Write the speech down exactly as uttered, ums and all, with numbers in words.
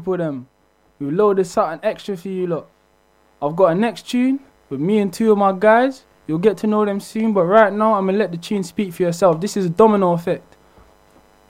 For them, we loaded something extra for you lot. I've got a next tune with me and two of my guys. You'll get to know them soon, but right now I'm gonna let the tune speak for yourself. This is Domino Effect.